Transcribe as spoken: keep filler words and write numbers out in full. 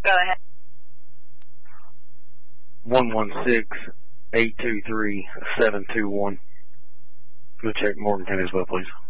Go ahead. one one six, eight two three, seven two one. Go check Morgan County as well, please.